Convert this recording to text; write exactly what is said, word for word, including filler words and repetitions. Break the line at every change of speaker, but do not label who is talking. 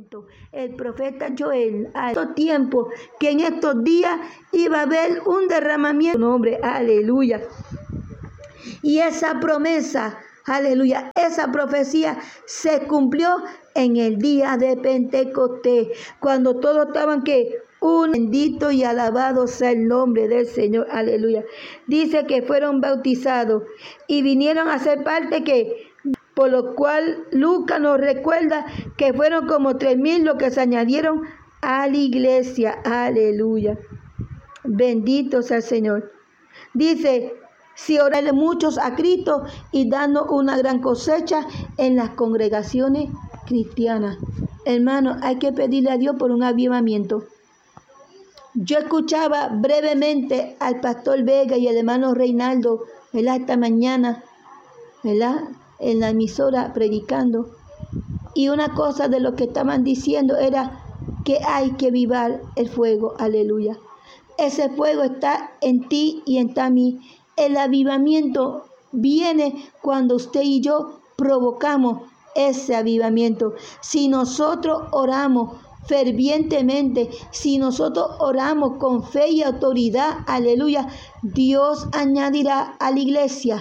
El profeta Joel, a estos tiempos, que en estos días iba a haber un derramamiento de su nombre, aleluya. Y esa promesa, aleluya, esa profecía se cumplió en el día de Pentecostés, cuando todos estaban que un bendito y alabado sea el nombre del Señor, aleluya. Dice que fueron bautizados y vinieron a ser parte que, por lo cual Lucas nos recuerda que fueron como tres mil los que se añadieron a la iglesia, aleluya. Bendito sea el Señor. Dice, si orarle muchos a Cristo y dando una gran cosecha en las congregaciones cristianas. Hermano, hay que pedirle a Dios por un avivamiento. Yo escuchaba brevemente al pastor Vega y al hermano Reinaldo, ¿verdad? Esta mañana, ¿verdad? En la emisora predicando. Y una cosa de lo que estaban diciendo era que hay que avivar el fuego, aleluya. Ese fuego está en ti y en mí. El avivamiento viene cuando usted y yo provocamos ese avivamiento. Si nosotros oramos fervientemente, si nosotros oramos con fe y autoridad, aleluya, Dios añadirá a la iglesia